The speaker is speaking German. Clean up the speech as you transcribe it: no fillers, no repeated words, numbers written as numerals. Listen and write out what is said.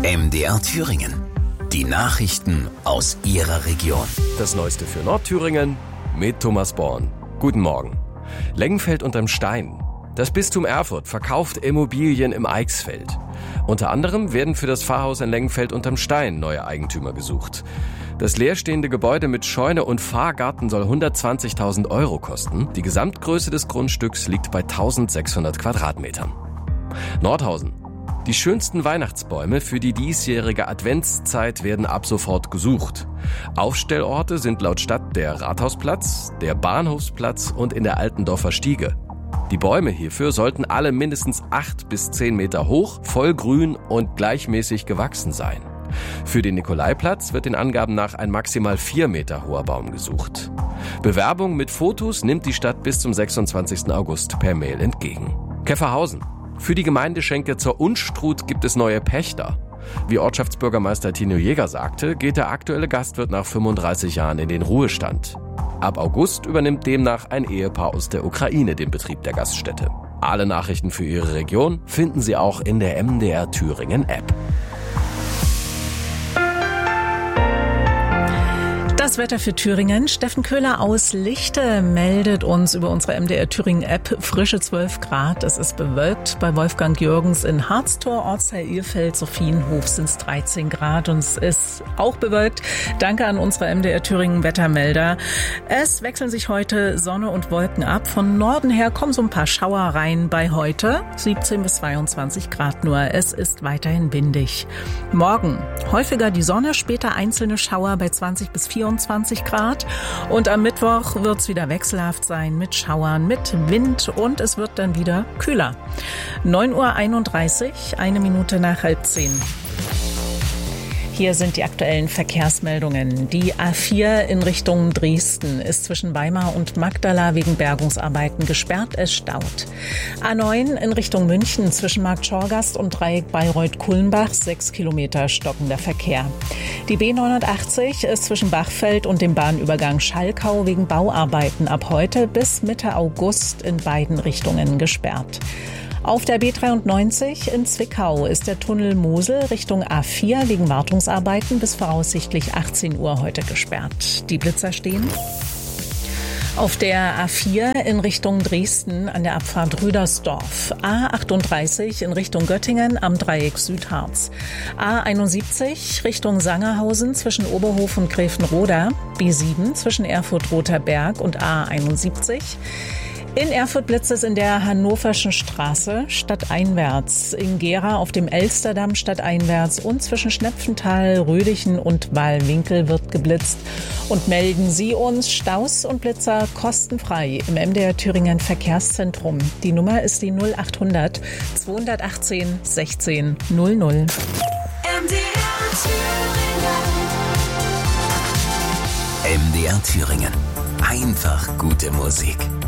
MDR Thüringen. Die Nachrichten aus Ihrer Region. Das Neueste für Nordthüringen mit Thomas Born. Guten Morgen. Lengenfeld unterm Stein. Das Bistum Erfurt verkauft Immobilien im Eichsfeld. Unter anderem werden für das Pfarrhaus in Lengenfeld unterm Stein neue Eigentümer gesucht. Das leerstehende Gebäude mit Scheune und Fahrgarten soll 120.000 € kosten. Die Gesamtgröße des Grundstücks liegt bei 1.600 Quadratmetern. Nordhausen. Die schönsten Weihnachtsbäume für die diesjährige Adventszeit werden ab sofort gesucht. Aufstellorte sind laut Stadt der Rathausplatz, der Bahnhofsplatz und in der Altendorfer Stiege. Die Bäume hierfür sollten alle mindestens 8 bis 10 Meter hoch, vollgrün und gleichmäßig gewachsen sein. Für den Nikolaiplatz wird den Angaben nach ein maximal 4 Meter hoher Baum gesucht. Bewerbung mit Fotos nimmt die Stadt bis zum 26. August per Mail entgegen. Käfferhausen. Für die Gemeindeschenke zur Unstrut gibt es neue Pächter. Wie Ortschaftsbürgermeister Tino Jäger sagte, geht der aktuelle Gastwirt nach 35 Jahren in den Ruhestand. Ab August übernimmt demnach ein Ehepaar aus der Ukraine den Betrieb der Gaststätte. Alle Nachrichten für Ihre Region finden Sie auch in der MDR Thüringen App. Das Wetter für Thüringen. Steffen Köhler aus Lichte meldet uns über unsere MDR Thüringen App frische 12 Grad. Es ist bewölkt. Bei Wolfgang Jürgens in Harztor, Ortsteil Ilfeld, Sophienhof sind es 13 Grad und es ist auch bewölkt. Danke an unsere MDR Thüringen Wettermelder. Es wechseln sich heute Sonne und Wolken ab. Von Norden her kommen so ein paar Schauer rein bei heute. 17 bis 22 Grad nur. Es ist weiterhin windig. Morgen häufiger die Sonne, später einzelne Schauer bei 20 bis 24 Grad. Und am Mittwoch wird es wieder wechselhaft sein mit Schauern, mit Wind und es wird dann wieder kühler. 9:31 Uhr, 1 Minute nach 9:30. Hier sind die aktuellen Verkehrsmeldungen. Die A4 in Richtung Dresden ist zwischen Weimar und Magdala wegen Bergungsarbeiten gesperrt. Es staut. A9 in Richtung München zwischen Markt Schorgast und Dreieck Bayreuth-Kulmbach 6 Kilometer stockender Verkehr. Die B89 ist zwischen Bachfeld und dem Bahnübergang Schalkau wegen Bauarbeiten ab heute bis Mitte August in beiden Richtungen gesperrt. Auf der B93 in Zwickau ist der Tunnel Mosel Richtung A4 wegen Wartungsarbeiten bis voraussichtlich 18 Uhr heute gesperrt. Die Blitzer stehen. Auf der A4 in Richtung Dresden an der Abfahrt Rüdersdorf. A38 in Richtung Göttingen am Dreieck Südharz. A71 Richtung Sangerhausen zwischen Oberhof und Gräfenroda. B7 zwischen Erfurt-Rother Berg und A71. In Erfurt blitzt es in der Hannoverschen Straße stadteinwärts, in Gera auf dem Elsterdamm stadteinwärts und zwischen Schnepfenthal, Rödichen und Wahlwinkel wird geblitzt. Und melden Sie uns Staus und Blitzer kostenfrei im MDR Thüringen Verkehrszentrum. Die Nummer ist die 0800 218 16 00. MDR Thüringen. MDR Thüringen. Einfach gute Musik.